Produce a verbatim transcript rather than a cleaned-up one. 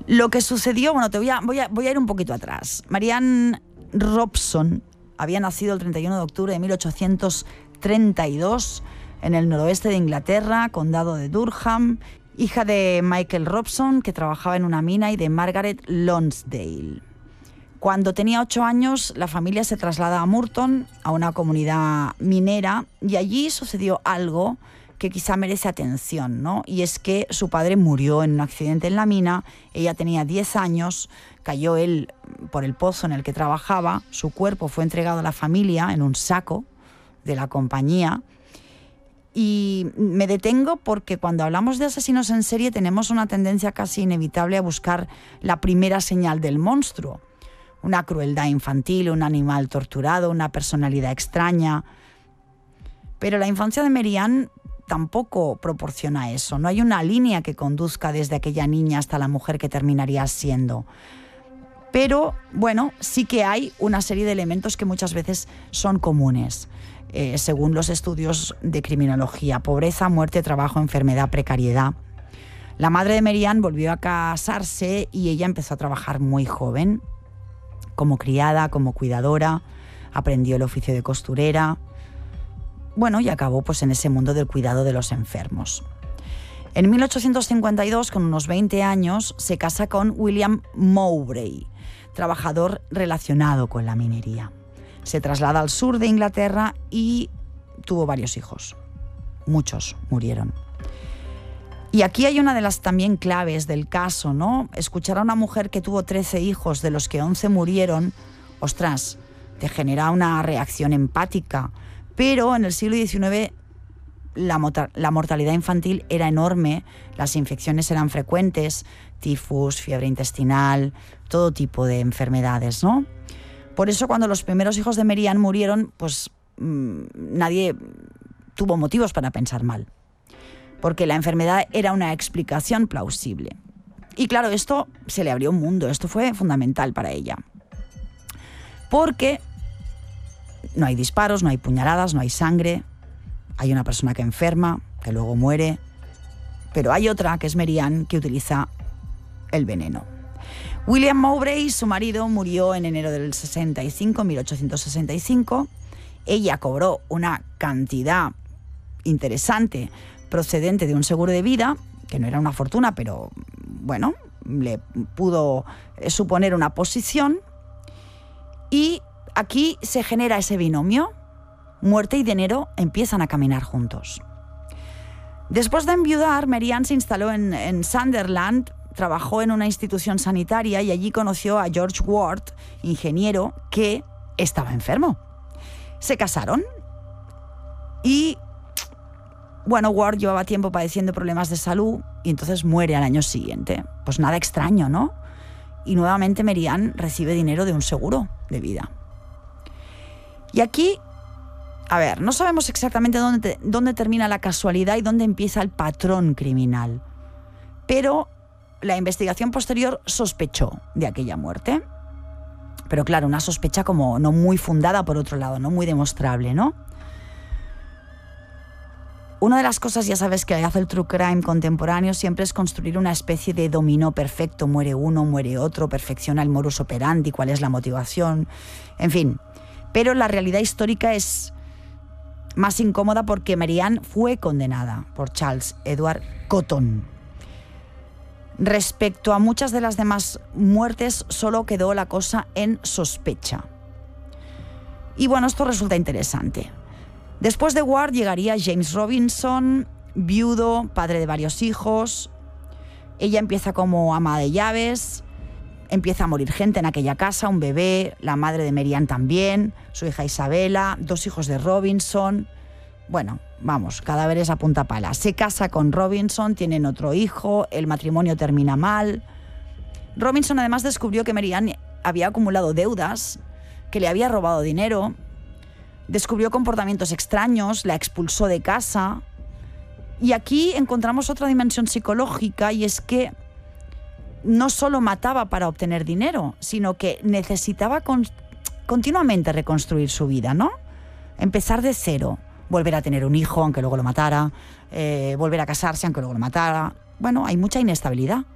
Lo que sucedió, bueno, te voy a, voy a, voy a ir un poquito atrás. Marianne Robson había nacido el treinta y uno de octubre de mil ochocientos treinta y dos en el noroeste de Inglaterra, condado de Durham, hija de Michael Robson, que trabajaba en una mina, y de Margaret Lonsdale. Cuando tenía ocho años, la familia se traslada a Moreton, a una comunidad minera, y allí sucedió algo que quizá merece atención, ¿no? Y es que su padre murió en un accidente en la mina, ella tenía diez años, cayó él por el pozo en el que trabajaba, su cuerpo fue entregado a la familia en un saco de la compañía. Y me detengo porque cuando hablamos de asesinos en serie tenemos una tendencia casi inevitable a buscar la primera señal del monstruo. Una crueldad infantil, un animal torturado, una personalidad extraña. Pero la infancia de Marianne tampoco proporciona eso. No hay una línea que conduzca desde aquella niña hasta la mujer que terminaría siendo. Pero, bueno, sí que hay una serie de elementos que muchas veces son comunes, eh, según los estudios de criminología: pobreza, muerte, trabajo, enfermedad, precariedad. La madre de Marianne volvió a casarse y ella empezó a trabajar muy joven, como criada, como cuidadora, aprendió el oficio de costurera. Bueno, y acabó pues en ese mundo del cuidado de los enfermos. En mil ochocientos cincuenta y dos, con unos veinte años, se casa con William Mowbray, trabajador relacionado con la minería. Se traslada al sur de Inglaterra y tuvo varios hijos. Muchos murieron. Y aquí hay una de las también claves del caso, ¿no? Escuchar a una mujer que tuvo trece hijos, de los que once murieron, ostras, te genera una reacción empática. Pero en el siglo diecinueve la, mota- la mortalidad infantil era enorme, las infecciones eran frecuentes, tifus, fiebre intestinal, todo tipo de enfermedades, ¿no? Por eso cuando los primeros hijos de Marianne murieron, pues mmm, nadie tuvo motivos para pensar mal, porque la enfermedad era una explicación plausible. Y claro, esto se le abrió un mundo, esto fue fundamental para ella. Porque no hay disparos, no hay puñaladas, no hay sangre, hay una persona que enferma, que luego muere, pero hay otra, que es Marianne, que utiliza el veneno. William Mowbray, su marido, murió en enero del sesenta y cinco, mil ochocientos sesenta y cinco. Ella cobró una cantidad interesante procedente de un seguro de vida, que no era una fortuna, pero bueno, le pudo suponer una posición. Y aquí se genera ese binomio. Muerte y dinero empiezan a caminar juntos. Después de enviudar, Marianne se instaló en, en Sunderland, trabajó en una institución sanitaria y allí conoció a George Ward, ingeniero, que estaba enfermo. Se casaron y, bueno, Ward llevaba tiempo padeciendo problemas de salud y entonces muere al año siguiente. Pues nada extraño, ¿no? Y nuevamente Marianne recibe dinero de un seguro de vida. Y aquí, a ver, no sabemos exactamente dónde, te, dónde termina la casualidad y dónde empieza el patrón criminal, pero la investigación posterior sospechó de aquella muerte. Pero claro, una sospecha como no muy fundada por otro lado, no muy demostrable, ¿no? Una de las cosas, ya sabes, que hace el true crime contemporáneo siempre es construir una especie de dominó perfecto. Muere uno, muere otro, perfecciona el modus operandi, cuál es la motivación, en fin. Pero la realidad histórica es más incómoda porque Marianne fue condenada por Charles Edward Cotton. Respecto a muchas de las demás muertes, solo quedó la cosa en sospecha. Y bueno, esto resulta interesante. Después de Ward llegaría James Robinson, viudo, padre de varios hijos. Ella empieza como ama de llaves, empieza a morir gente en aquella casa, un bebé, la madre de Marianne también, su hija Isabella, dos hijos de Robinson. Bueno, vamos, cadáveres a punta pala. Se casa con Robinson, tienen otro hijo, el matrimonio termina mal. Robinson además descubrió que Marianne había acumulado deudas, que le había robado dinero, descubrió comportamientos extraños, la expulsó de casa. Y aquí encontramos otra dimensión psicológica, y es que no solo mataba para obtener dinero, sino que necesitaba con, continuamente reconstruir su vida, ¿no? Empezar de cero, volver a tener un hijo, aunque luego lo matara, eh, volver a casarse, aunque luego lo matara. Bueno, hay mucha inestabilidad.